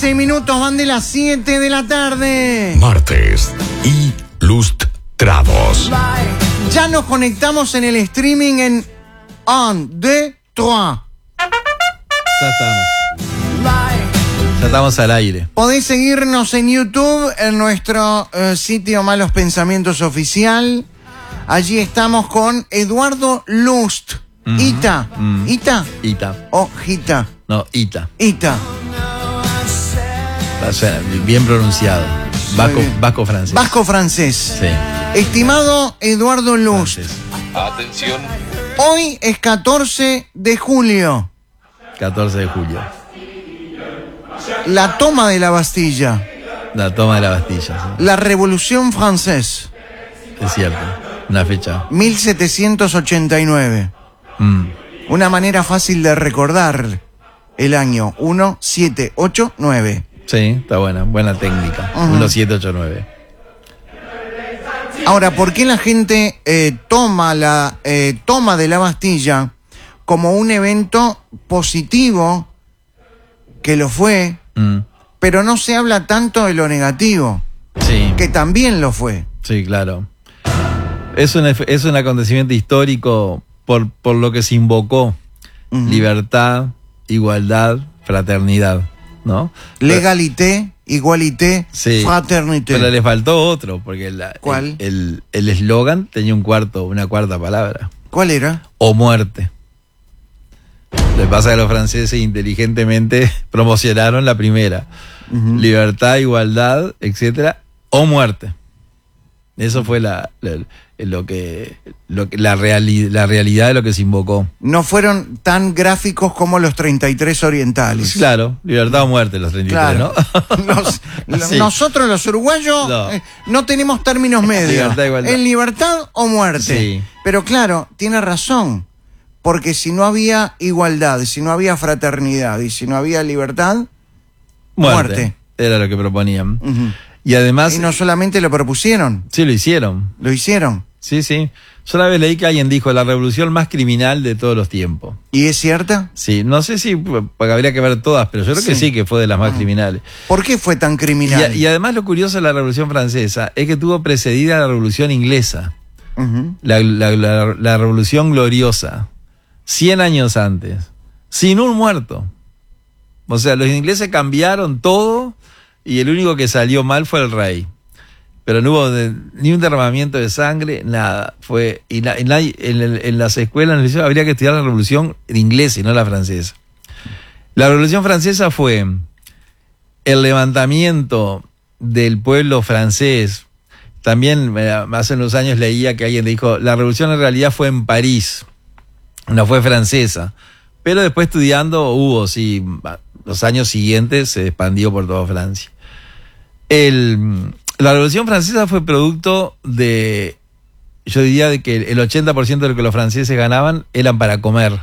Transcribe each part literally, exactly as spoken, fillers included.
seis minutos van de las siete de la tarde. Martes. Ilustrados. Ya nos conectamos en el streaming en un, dos, tres. Ya estamos. Ya estamos al aire. Podéis seguirnos en YouTube, en nuestro eh, sitio Malos Pensamientos Oficial. Allí estamos con Eduardo Lust. Mm-hmm. Ita. Mm. ¿Ita? Ita. O Gita. No, Ita. Ita. O sea, bien pronunciado. Vasco, bien. vasco francés. Vasco francés. Sí. Estimado Eduardo Lust. Francés. Atención. Hoy es catorce de julio. catorce de julio. La toma de la Bastilla. La toma de la Bastilla. Sí. La Revolución Francesa. Es cierto. Una fecha. mil setecientos ochenta y nueve. Mm. Una manera fácil de recordar el año. uno, siete, ocho, nueve. Sí, está buena. Buena técnica. Uh-huh. uno siete ocho nueve. Ahora, ¿por qué la gente eh, toma la eh, toma de la Bastilla como un evento positivo, que lo fue, Mm. pero no se habla tanto de lo negativo, Sí. que también lo fue? Sí, claro. Es un, es un acontecimiento histórico por, por lo que se invocó. Uh-huh. Libertad, igualdad, fraternidad, ¿no? Legalité, igualité, Sí, fraternité. pero le faltó otro, porque la- ¿Cuál? el el eslogan tenía un cuarto, una cuarta palabra. ¿Cuál era? O muerte. Lo que pasa es que los franceses inteligentemente promocionaron la primera. Uh-huh. Libertad, igualdad, etcétera, o muerte. Eso fue la, la- lo que, lo que la, reali- la realidad de lo que se invocó. No fueron tan gráficos como los treinta y tres orientales. Claro, libertad o muerte, los treinta y tres, Claro. ¿no? Los- los- Sí. Nosotros los uruguayos No. eh, no tenemos términos medios. Libertad, igualdad. En libertad o muerte. Sí. Pero claro, tiene razón. Porque si no había igualdad, si no había fraternidad y si no había libertad, Muerte. Muerte. Era lo que proponían. ujú. Y además, Y no solamente lo propusieron, sí lo hicieron. lo hicieron. Sí, sí. Yo una vez leí que alguien dijo la revolución más criminal de todos los tiempos. ¿Y es cierta? Sí, no sé si, porque habría que ver todas, pero yo creo que Sí. sí que fue de las más criminales. ¿Por qué fue tan criminal? Y, y además lo curioso de la Revolución Francesa es que tuvo precedida la Revolución Inglesa, Ujú. la, la, la, la Revolución Gloriosa, cien años antes, sin un muerto. O sea, los ingleses cambiaron todo y el único que salió mal fue el rey. Pero no hubo de- ni un derramamiento de sangre, nada. Fue y la- y nadie- en, el- en las escuelas, en el liceo, habría que estudiar la Revolución inglesa y no la francesa. La Revolución Francesa fue el levantamiento del pueblo francés. También eh, hace unos años leía que alguien dijo, la revolución en realidad fue en París, no fue francesa. Pero después estudiando hubo, sí, los años siguientes se expandió por toda Francia. El, la Revolución Francesa fue producto de, yo diría de que el ochenta por ciento de lo que los franceses ganaban eran para comer.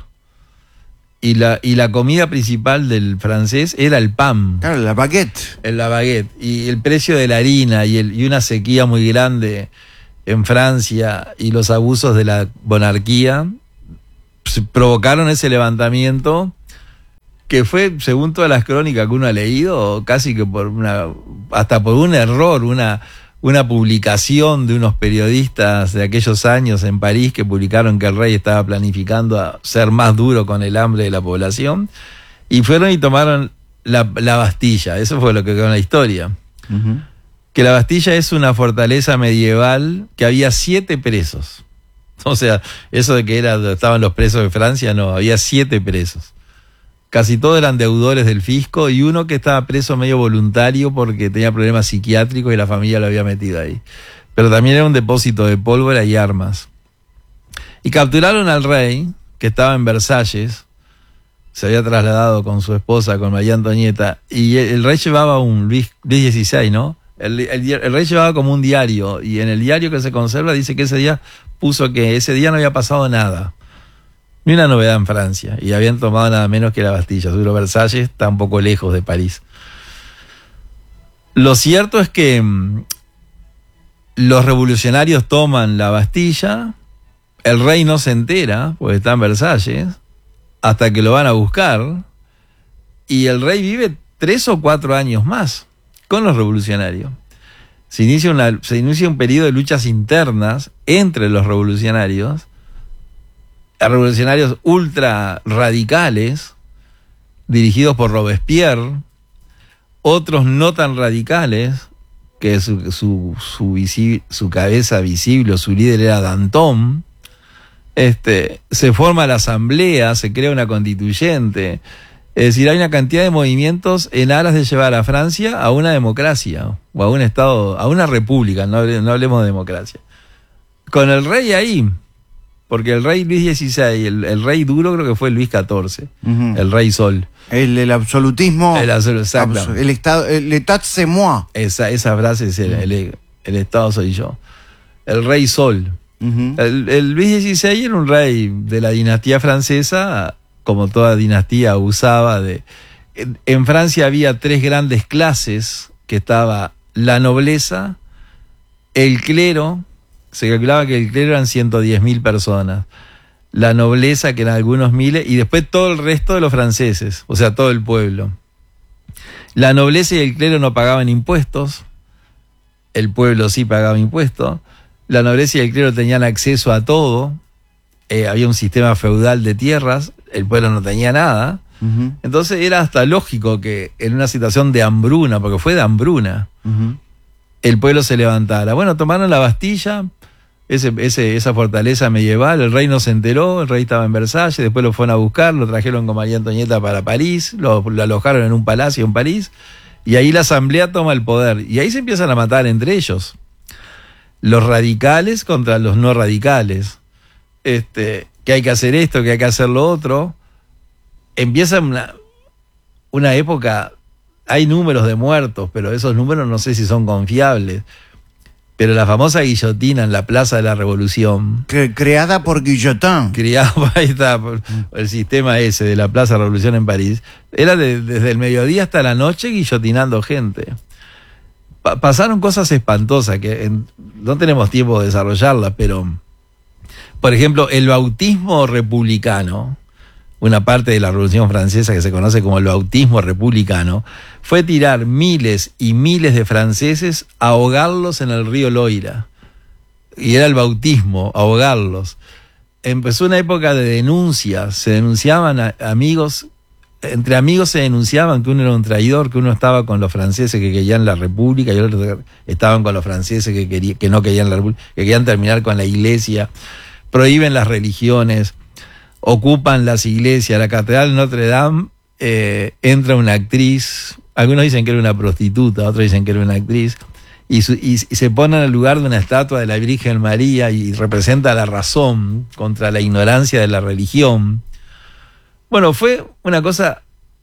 Y la, y la comida principal del francés era el pan. Claro, la baguette. En la baguette. Y el precio de la harina y, el, y una sequía muy grande en Francia y los abusos de la monarquía pues, provocaron ese levantamiento que fue, según todas las crónicas que uno ha leído, casi que por una, hasta por un error, una, una publicación de unos periodistas de aquellos años en París que publicaron que el rey estaba planificando a ser más duro con el hambre de la población, y fueron y tomaron la, la Bastilla. Eso fue lo que quedó en la historia. Ujú. Que la Bastilla es una fortaleza medieval que había siete presos. O sea, eso de que era, estaban los presos de Francia, no, había siete presos. Casi todos eran deudores del fisco y uno que estaba preso medio voluntario porque tenía problemas psiquiátricos y la familia lo había metido ahí. Pero también era un depósito de pólvora y armas. Y capturaron al rey, que estaba en Versalles, se había trasladado con su esposa, con María Antonieta, y el, el rey llevaba un Luis, Luis dieciséis, ¿no? El, el, el rey llevaba como un diario, y en el diario que se conserva dice que ese día puso que ese día no había pasado nada. Ni una novedad en Francia, y habían tomado nada menos que la Bastilla. Seguro Versalles está un poco lejos de París. Lo cierto es que mmm, los revolucionarios toman la Bastilla, el rey no se entera, porque está en Versalles, hasta que lo van a buscar, y el rey vive tres o cuatro años más con los revolucionarios. Se inicia, una, se inicia un periodo de luchas internas entre los revolucionarios, revolucionarios ultra radicales, dirigidos por Robespierre, otros no tan radicales, que su, su, su, visi, su cabeza visible, su líder era Danton. Este, se forma la asamblea, se crea una constituyente. Es decir, hay una cantidad de movimientos en aras de llevar a Francia a una democracia, o a un estado, a una república, no, no hablemos de democracia. Con el rey ahí, porque el rey Luis dieciséis, el, el rey duro creo que fue Luis catorce, uh-huh. El rey Sol. El, el absolutismo. El, exacto. Abs el estado, el état c'est moi. Esa, esa frase es el, el, el estado soy yo. El rey Sol. Uh-huh. el, el Luis dieciséis era un rey de la dinastía francesa, como toda dinastía usaba de... En, en Francia había tres grandes clases, que estaba la nobleza, el clero, se calculaba que el clero eran ciento diez mil personas, la nobleza, que eran algunos miles, y después todo el resto de los franceses, o sea, todo el pueblo. La nobleza y el clero no pagaban impuestos, el pueblo sí pagaba impuestos, la nobleza y el clero tenían acceso a todo, eh, había un sistema feudal de tierras, el pueblo no tenía nada. Uh-huh. Entonces era hasta lógico que en una situación de hambruna, porque fue de hambruna, uh-huh, el pueblo se levantara. Bueno, tomaron la Bastilla, ese, ese, esa fortaleza medieval, el rey no se enteró, el rey estaba en Versalles, después lo fueron a buscar, lo trajeron con María Antonieta para París, lo, lo alojaron en un palacio en París, y ahí la asamblea toma el poder, y ahí se empiezan a matar entre ellos. Los radicales contra los no radicales. Este, que hay que hacer esto, que hay que hacer lo otro. Empieza una, una época, hay números de muertos, pero esos números no sé si son confiables. Pero la famosa guillotina en la Plaza de la Revolución, Cre creada por Guillotin, creada ahí está, por el sistema ese de la Plaza de la Revolución en París, era de, desde el mediodía hasta la noche guillotinando gente. Pa pasaron cosas espantosas que en, no tenemos tiempo de desarrollarlas, pero por ejemplo, el bautismo republicano, una parte de la Revolución Francesa que se conoce como el bautismo republicano, fue tirar miles y miles de franceses, ahogarlos en el río Loira. Y era el bautismo, ahogarlos. Empezó una época de denuncias, se denunciaban a amigos, entre amigos se denunciaban que uno era un traidor, que uno estaba con los franceses que querían la república y otros estaban con los franceses que, quería, que no querían la república, que querían terminar con la iglesia. Prohíben las religiones, ocupan las iglesias, la catedral de Notre Dame, eh, entra una actriz, algunos dicen que era una prostituta, otros dicen que era una actriz, y, su, y, y se ponen al lugar de una estatua de la Virgen María y representa la razón contra la ignorancia de la religión. Bueno, fue una cosa,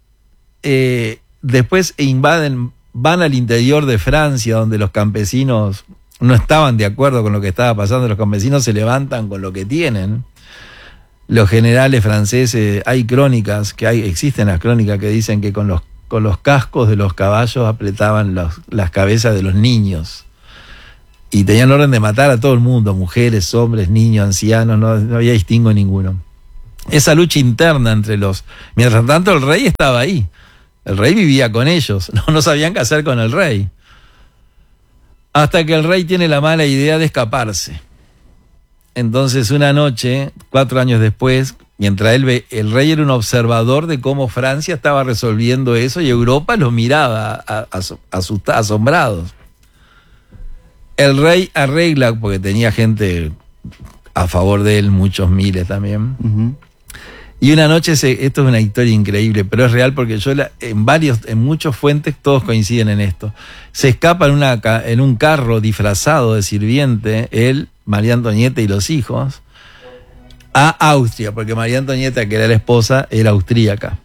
eh, después invaden, van al interior de Francia, donde los campesinos no estaban de acuerdo con lo que estaba pasando, los campesinos se levantan con lo que tienen. Los generales franceses, hay crónicas, que hay, existen las crónicas que dicen que con los, con los cascos de los caballos apretaban los, las cabezas de los niños. Y tenían orden de matar a todo el mundo, mujeres, hombres, niños, ancianos, no, no había distingo ninguno. Esa lucha interna entre los... Mientras tanto el rey estaba ahí, el rey vivía con ellos, no, no sabían qué hacer con el rey. Hasta que el rey tiene la mala idea de escaparse. Entonces una noche, cuatro años después, mientras él ve, el rey era un observador de cómo Francia estaba resolviendo eso y Europa lo miraba a, a, a, asombrados. El rey arregla, porque tenía gente a favor de él, muchos miles también. Uh-huh. Y una noche, se, esto es una historia increíble, pero es real porque yo la, en varios, en muchas fuentes todos coinciden en esto. Se escapa en, una, en un carro disfrazado de sirviente, él, María Antonieta y los hijos, a Austria, porque María Antonieta, que era la esposa, era austríaca.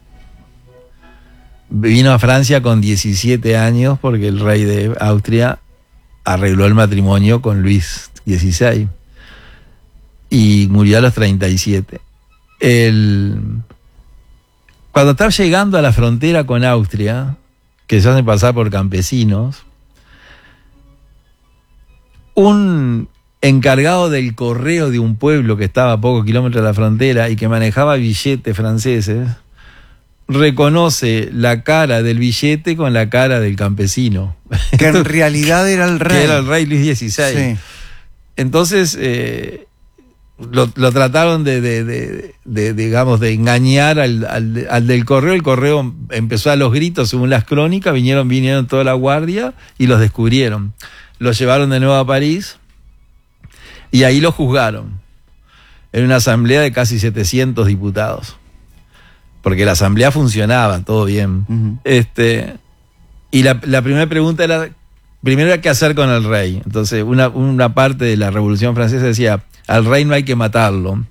Vino a Francia con diecisiete años porque el rey de Austria arregló el matrimonio con Luis dieciséis y murió a los treinta y siete. El... Cuando está llegando a la frontera con Austria, que se hacen pasar por campesinos, un encargado del correo de un pueblo que estaba a pocos kilómetros de la frontera y que manejaba billetes franceses, reconoce la cara del billete con la cara del campesino. Que en realidad era el rey. Que era el rey Luis dieciséis. Sí. Entonces, eh, lo, lo trataron de, de, de, de, digamos, de engañar al, al, al del correo. El correo empezó a los gritos, según las crónicas, vinieron, vinieron toda la guardia y los descubrieron. Los llevaron de nuevo a París y ahí los juzgaron. En una asamblea de casi setecientos diputados. Porque la asamblea funcionaba, todo bien. Uh-huh. Este, y la, la primera pregunta era, primero era qué hacer con el rey. Entonces, una, una parte de la Revolución Francesa decía, al rey no hay que matarlo,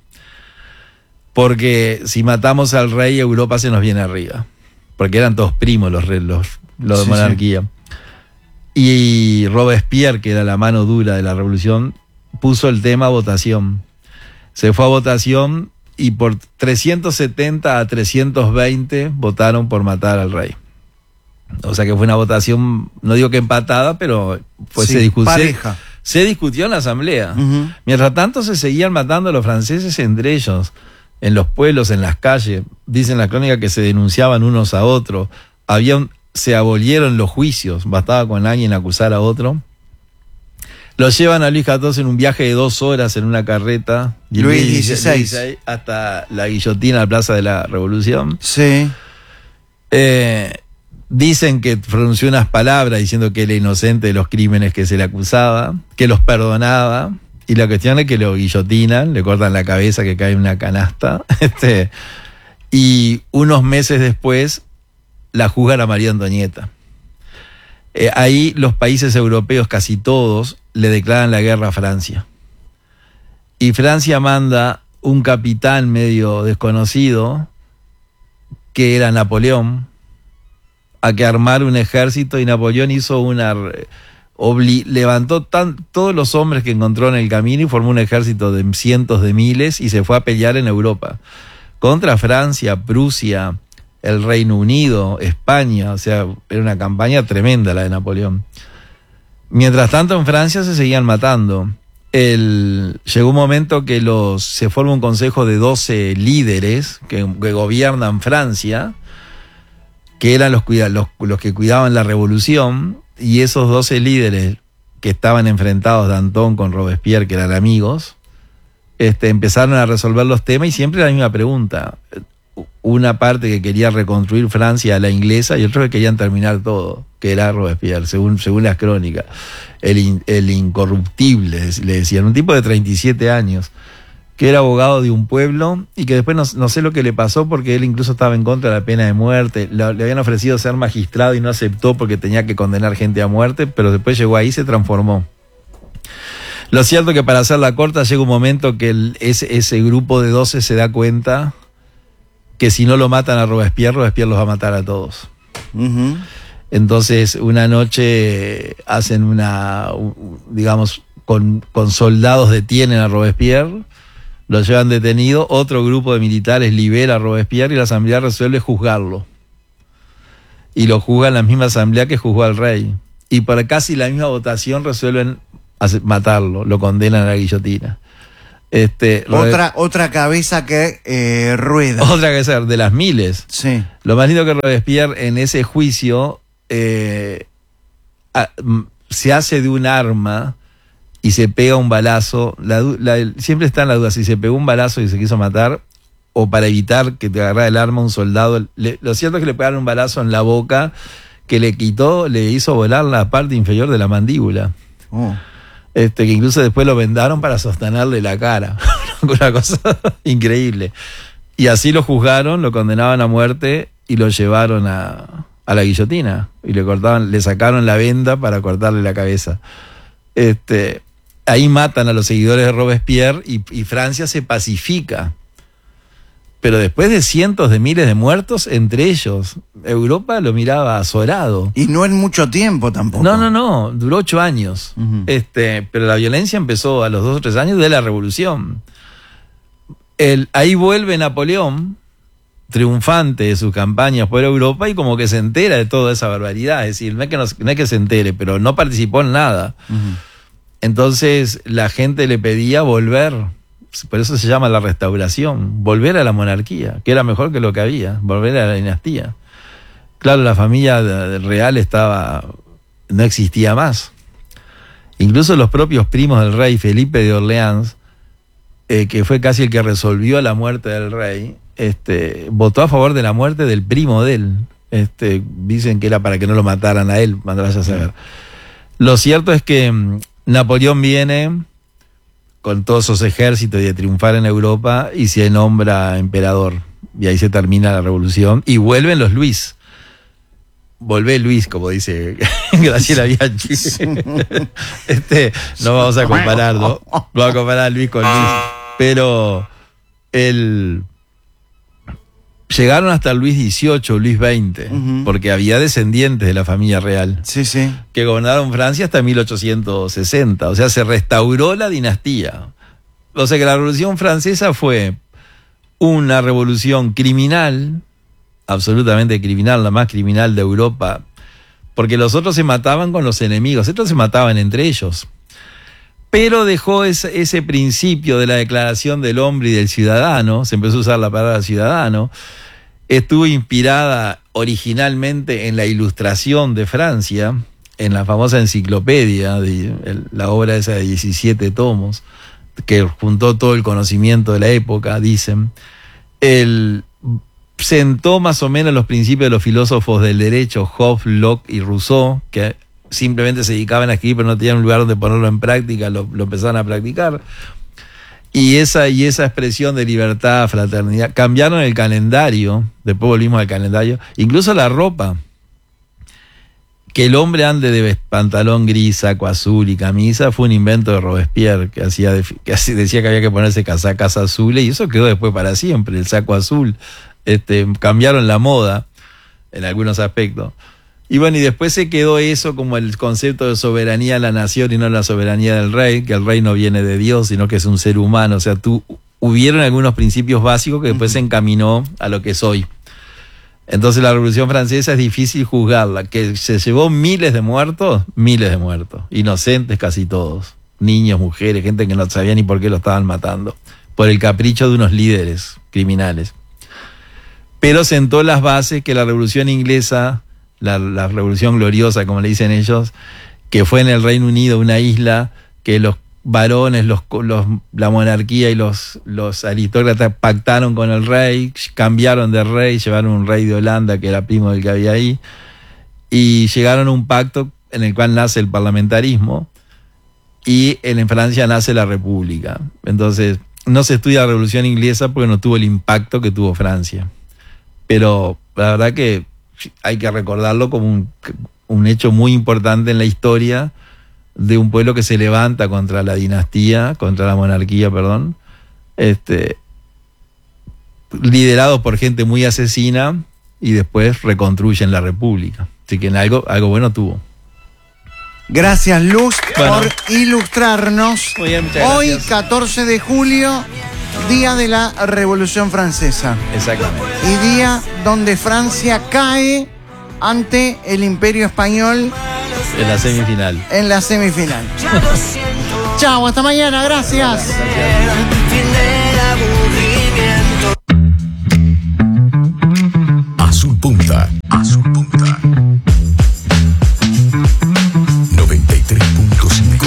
porque si matamos al rey, Europa se nos viene arriba. Porque eran todos primos los, los, los de sí, monarquía. Sí. Y Robespierre, que era la mano dura de la revolución, puso el tema a votación. Se fue a votación y por trescientos setenta a trescientos veinte votaron por matar al rey. O sea que fue una votación, no digo que empatada, pero fue, sí, se, discutió, pareja. se discutió en la asamblea. Uh-huh. Mientras tanto se seguían matando a los franceses entre ellos, en los pueblos, en las calles. Dicen las crónicas que se denunciaban unos a otros. Había un, se abolieron los juicios, bastaba con alguien acusar a otro. Lo llevan a Luis catorce en un viaje de dos horas en una carreta. Luis dieciséis. Hasta la guillotina, la Plaza de la Revolución. Sí. Eh, dicen que pronunció unas palabras diciendo que era inocente de los crímenes que se le acusaba, que los perdonaba. Y la cuestión es que lo guillotinan, le cortan la cabeza que cae en una canasta. Este, y unos meses después la juzgan a María Antonieta. Eh, ahí los países europeos, casi todos, le declaran la guerra a Francia. Y Francia manda un capitán medio desconocido, que era Napoleón, a que armara un ejército, y Napoleón hizo una... Obli, levantó tan, todos los hombres que encontró en el camino y formó un ejército de cientos de miles y se fue a pelear en Europa. Contra Francia, Prusia, el Reino Unido, España. O sea, era una campaña tremenda la de Napoleón. Mientras tanto, en Francia se seguían matando. El, llegó un momento que los, se forma un consejo de doce líderes que, que gobiernan Francia, que eran los, los, los que cuidaban la revolución, y esos doce líderes que estaban enfrentados, Danton con Robespierre, que eran amigos, este, empezaron a resolver los temas, y siempre la misma pregunta. Una parte que quería reconstruir Francia a la inglesa y otros que querían terminar todo, que era Robespierre, según, según las crónicas. El, in, el incorruptible, le decían, un tipo de treinta y siete años, que era abogado de un pueblo y que después no, no sé lo que le pasó, porque él incluso estaba en contra de la pena de muerte. Le, le habían ofrecido ser magistrado y no aceptó porque tenía que condenar gente a muerte, pero después llegó ahí y se transformó. Lo cierto es que, para hacerla corta, llega un momento que el, ese, ese grupo de doce se da cuenta que si no lo matan a Robespierre, Robespierre los va a matar a todos. Uh-huh. Entonces, una noche hacen una, digamos, con, con soldados detienen a Robespierre, lo llevan detenido, otro grupo de militares libera a Robespierre y la asamblea resuelve juzgarlo. Y lo juzga en la misma asamblea que juzgó al rey. Y por casi la misma votación resuelven matarlo, lo condenan a la guillotina. Este, otra, otra cabeza que eh, rueda. Otra cabeza de las miles. Sí. Lo más lindo que Robespierre en ese juicio eh, a, se hace de un arma y se pega un balazo. La, la, siempre está en la duda si se pegó un balazo y se quiso matar, o para evitar que te agarrara el arma un soldado. Le, lo cierto es que le pegaron un balazo en la boca que le quitó, le hizo volar la parte inferior de la mandíbula. Oh. Este, que incluso después lo vendaron para sostenerle la cara. Una cosa increíble. Y así lo juzgaron, lo condenaban a muerte y lo llevaron a, a la guillotina. Y le cortaban, le sacaron la venda para cortarle la cabeza. Este, ahí matan a los seguidores de Robespierre y, y Francia se pacifica. Pero después de cientos de miles de muertos, entre ellos, Europa lo miraba azorado. Y no en mucho tiempo tampoco. No, no, no, duró ocho años. Uh-huh. Este, pero la violencia empezó a los dos o tres años de la revolución. El, ahí vuelve Napoleón, triunfante de sus campañas por Europa, y como que se entera de toda esa barbaridad. Es decir, no es que, no, no es que se entere, pero no participó en nada. Uh-huh. Entonces la gente le pedía volver por eso se llama la restauración, volver a la monarquía, que era mejor que lo que había, volver a la dinastía. Claro, la familia real estaba, no existía más. Incluso los propios primos del rey, Felipe de Orleans, eh, que fue casi el que resolvió la muerte del rey, este, votó a favor de la muerte del primo de él. Este, dicen que era para que no lo mataran a él, mandarás a saber. Lo cierto es que um, Napoleón viene con todos esos ejércitos y de triunfar en Europa y se nombra emperador. Y ahí se termina la revolución y vuelven los Luis. Volvé Luis, como dice Graciela Bianchi. este, no vamos a comparar, ¿no? No vamos a comparar a Luis con Luis. Pero el... llegaron hasta Luis dieciocho, Luis veinte, uh-huh. porque había descendientes de la familia real. Sí, sí. Que gobernaron Francia hasta mil ochocientos sesenta. O sea, se restauró la dinastía. O sea que la Revolución Francesa fue una revolución criminal, absolutamente criminal, la más criminal de Europa, porque los otros se mataban con los enemigos, estos se mataban entre ellos. Pero dejó ese, ese principio de la declaración del hombre y del ciudadano, se empezó a usar la palabra ciudadano, estuvo inspirada originalmente en la Ilustración de Francia, en la famosa enciclopedia, de, el, la obra esa de diecisiete tomos, que juntó todo el conocimiento de la época, dicen. El, sentó más o menos los principios de los filósofos del derecho, Hobbes, Locke y Rousseau, que simplemente se dedicaban a escribir pero no tenían un lugar donde ponerlo en práctica, lo, lo empezaron a practicar. Y esa, y esa expresión de libertad, fraternidad, cambiaron el calendario, después volvimos al calendario, incluso la ropa. Que el hombre ande de pantalón gris, saco azul y camisa fue un invento de Robespierre, que, hacía de, que así decía que había que ponerse casacas azules, y eso quedó después para siempre, el saco azul. Este, cambiaron la moda en algunos aspectos. Y bueno, y después se quedó eso como el concepto de soberanía de la nación y no la soberanía del rey, que el rey no viene de Dios, sino que es un ser humano. O sea, tú, hubieron algunos principios básicos que después uh-huh. se encaminó a lo que es hoy. Entonces la Revolución Francesa es difícil juzgarla, que se llevó miles de muertos, miles de muertos, inocentes casi todos, niños, mujeres, gente que no sabía ni por qué lo estaban matando, por el capricho de unos líderes criminales. Pero sentó las bases que la Revolución Inglesa, la, la Revolución Gloriosa, como le dicen ellos, que fue en el Reino Unido, una isla que los varones, los, los, la monarquía y los, los aristócratas pactaron con el rey, cambiaron de rey, llevaron un rey de Holanda que era primo del que había ahí, y llegaron a un pacto en el cual nace el parlamentarismo, y en Francia nace la república. Entonces, no se estudia la Revolución Inglesa porque no tuvo el impacto que tuvo Francia. Pero la verdad que hay que recordarlo como un, un hecho muy importante en la historia de un pueblo que se levanta contra la dinastía, contra la monarquía, perdón, este, liderado por gente muy asesina, y después reconstruyen la república. Así que en algo, algo bueno tuvo. Gracias, Luz, bueno. por ilustrarnos. Muy bien, hoy, catorce de julio, día de la Revolución Francesa. Exactamente. Y día donde Francia cae ante el Imperio Español en la semifinal. En la semifinal. Chao, hasta mañana, gracias. Azul Punta. Azul Punta. noventa y tres punto cinco.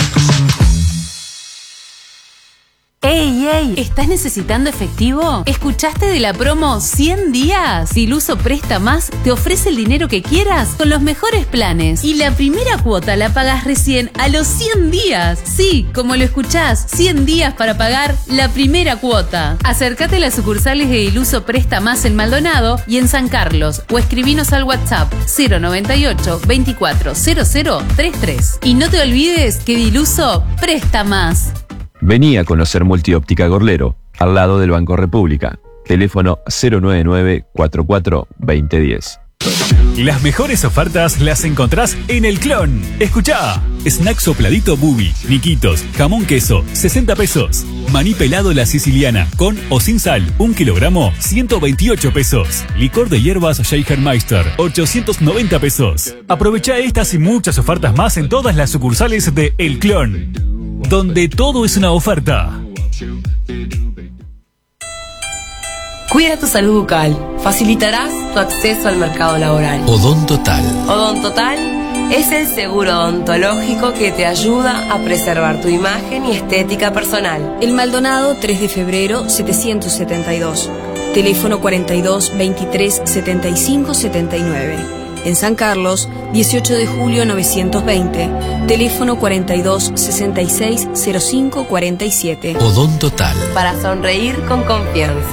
¡Ey, ey! ¿Estás necesitando efectivo? ¿Escuchaste de la promo cien días? Diluso Presta Más te ofrece el dinero que quieras con los mejores planes. Y la primera cuota la pagas recién a los cien días. Sí, como lo escuchás, cien días para pagar la primera cuota. Acércate a las sucursales de Diluso Presta Más en Maldonado y en San Carlos, o escribinos al WhatsApp cero noventa y ocho, veinticuatro, cero cero treinta y tres. Y no te olvides que Diluso Presta Más. Vení a conocer Multióptica Gorlero, al lado del Banco República. Teléfono cero nueve nueve, cuatro cuatro, dos cero uno cero. Las mejores ofertas las encontrás en El Clon. Escuchá. Snack sopladito Bubi, Niquitos, jamón queso, sesenta pesos. Maní pelado La Siciliana, con o sin sal, un kilogramo, ciento veintiocho pesos. Licor de hierbas Jägermeister, ochocientos noventa pesos. Aprovechá estas y muchas ofertas más en todas las sucursales de El Clon, donde todo es una oferta. Cuida tu salud bucal. Facilitarás tu acceso al mercado laboral. Odontotal. Odontotal es el seguro odontológico que te ayuda a preservar tu imagen y estética personal. El Maldonado, tres de febrero, setecientos setenta y dos. Teléfono cuarenta y dos, veintitrés, setenta y cinco, setenta y nueve. En San Carlos, dieciocho de julio, novecientos veinte. Teléfono cuarenta y dos, sesenta y seis, cero cinco, cuarenta y siete. Odontotal. Para sonreír con confianza.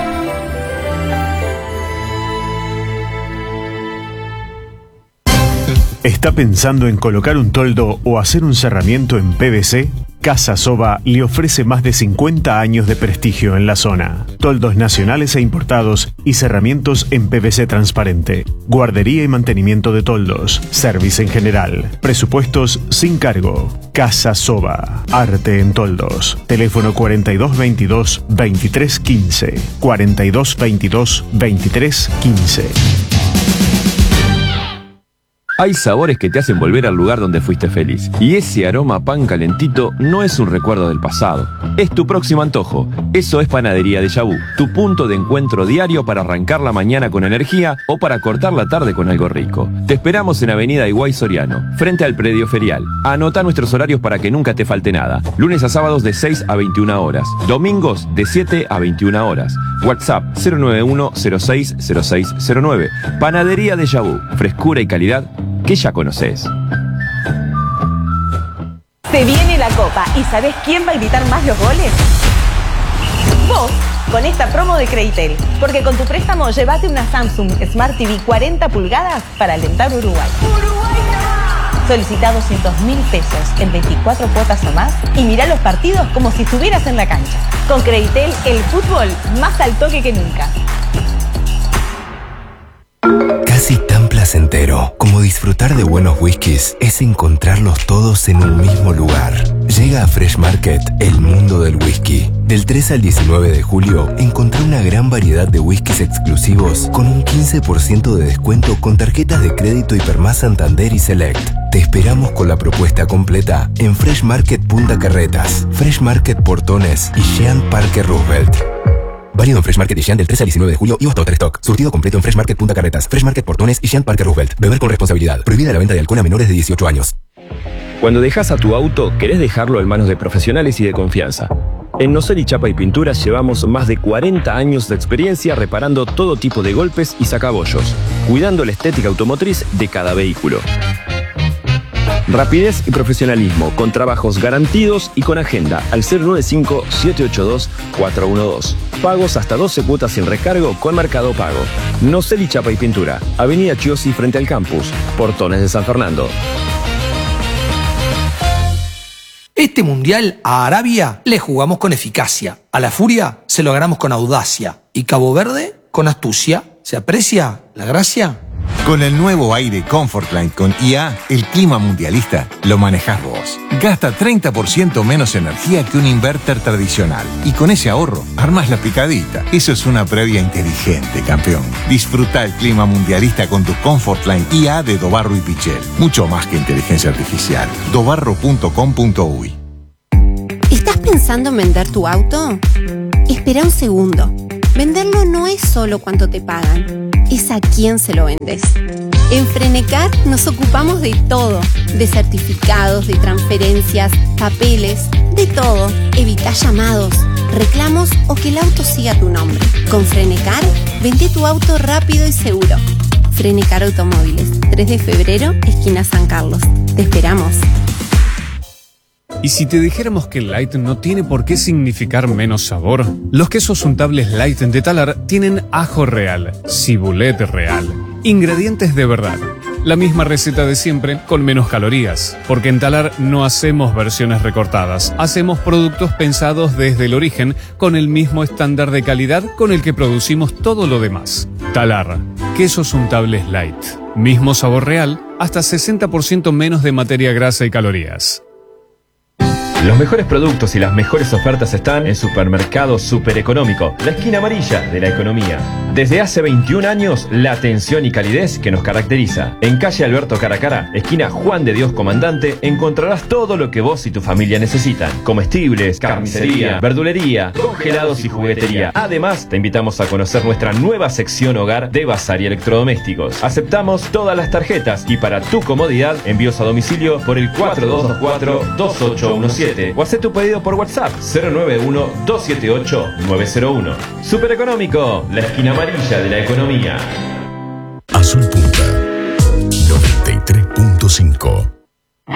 ¿Está pensando en colocar un toldo o hacer un cerramiento en P V C? Casa Soba le ofrece más de cincuenta años de prestigio en la zona. Toldos nacionales e importados y cerramientos en P V C transparente. Guardería y mantenimiento de toldos. Service en general. Presupuestos sin cargo. Casa Soba. Arte en toldos. Teléfono cuarenta y dos veintidós, veintitrés quince. cuarenta y dos veintidós, veintitrés quince. Hay sabores que te hacen volver al lugar donde fuiste feliz. Y ese aroma a pan calentito no es un recuerdo del pasado. Es tu próximo antojo. Eso es Panadería Déjà Vu, tu punto de encuentro diario para arrancar la mañana con energía o para cortar la tarde con algo rico. Te esperamos en Avenida Higuay Soriano, frente al predio ferial. Anota nuestros horarios para que nunca te falte nada. Lunes a sábados de seis a veintiuna horas. Domingos de siete a veintiuna horas. WhatsApp cero nueve uno cero seis cero seis cero nueve. Panadería Déjà Vu, frescura y calidad que ya conoces. Se viene la Copa y ¿sabés quién va a gritar más los goles? Vos, con esta promo de Creditel. Porque con tu préstamo llévate una Samsung Smart T V cuarenta pulgadas para alentar Uruguay. ¡Uruguay no! Solicita doscientos mil pesos en veinticuatro cuotas o más y mirá los partidos como si estuvieras en la cancha. Con Creditel, el fútbol más al toque que nunca. Casi tan placentero como disfrutar de buenos whiskies es encontrarlos todos en un mismo lugar. Llega a Fresh Market el mundo del whisky. Del tres al diecinueve de julio encontré una gran variedad de whiskies exclusivos con un quince por ciento de descuento con tarjetas de crédito Hipermás Santander y Select. Te esperamos con la propuesta completa en Fresh Market Punta Carretas, Fresh Market Portones y Jean Parque Roosevelt. Válido en Fresh Market y Jean del tres al diecinueve de julio y hasta stock. Surtido completo en Fresh Market Punta Carretas, Fresh Market Portones y Jean Parque Roosevelt. Beber con responsabilidad. Prohibida la venta de alcohol a menores de dieciocho años. Cuando dejas a tu auto, querés dejarlo en manos de profesionales y de confianza. En Noseli Chapa y Pinturas llevamos más de cuarenta años de experiencia reparando todo tipo de golpes y sacabollos, cuidando la estética automotriz de cada vehículo. Rapidez y profesionalismo, con trabajos garantidos y con agenda al cero nueve cinco, siete ocho dos, cuatro uno dos. Pagos hasta doce cuotas sin recargo con Mercado Pago. Noseli Chapa y Pintura, Avenida Chiosi frente al campus, Portones de San Fernando. Este mundial a Arabia le jugamos con eficacia, a la Furia se lo ganamos con audacia y Cabo Verde con astucia. ¿Se aprecia la gracia? Con el nuevo aire Comfortline con I A, el clima mundialista lo manejás vos. Gasta treinta por ciento menos energía que un inverter tradicional. Y con ese ahorro, armás la picadita. Eso es una previa inteligente, campeón. Disfruta el clima mundialista con tu Comfortline I A de Dobarro y Pichel. Mucho más que inteligencia artificial. dobarro punto com punto uy. ¿Estás pensando en vender tu auto? Espera un segundo. Venderlo no es solo cuánto te pagan, es a quién se lo vendes. En Frenecar nos ocupamos de todo, de certificados, de transferencias, papeles, de todo. Evita llamados, reclamos o que el auto siga tu nombre. Con Frenecar, vende tu auto rápido y seguro. Frenecar Automóviles, tres de febrero, esquina San Carlos. Te esperamos. ¿Y si te dijéramos que Light no tiene por qué significar menos sabor? Los quesos untables Light de Talar tienen ajo real, cibulet real, ingredientes de verdad. La misma receta de siempre con menos calorías, porque en Talar no hacemos versiones recortadas, hacemos productos pensados desde el origen con el mismo estándar de calidad con el que producimos todo lo demás. Talar, quesos untables Light, mismo sabor real, hasta sesenta por ciento menos de materia grasa y calorías. Los mejores productos y las mejores ofertas están en Supermercado Super Económico, la esquina amarilla de la economía. Desde hace veintiún años, la atención y calidez que nos caracteriza. En calle Alberto Caracara, esquina Juan de Dios Comandante, encontrarás todo lo que vos y tu familia necesitan. Comestibles, carnicería, verdulería, congelados y juguetería. Además, te invitamos a conocer nuestra nueva sección hogar de bazar y electrodomésticos. Aceptamos todas las tarjetas y para tu comodidad, envíos a domicilio por el cuatro dos dos cuatro, dos ocho uno siete o haz tu pedido por WhatsApp cero nueve uno, dos siete ocho, nueve cero uno. Super Económico, la esquina amarilla de la economía. Azul Punta noventa y tres punto cinco.